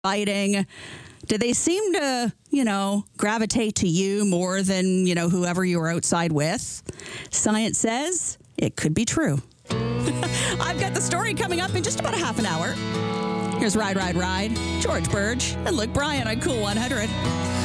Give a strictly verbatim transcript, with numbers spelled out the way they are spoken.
fighting? Do they seem to, you know, gravitate to you more than, you know, whoever you were outside with? Science says it could be true. I've got the story coming up in just about a half an hour. Here's Ride, Ride, Ride. George Burge and Luke Bryan on Cool one hundred.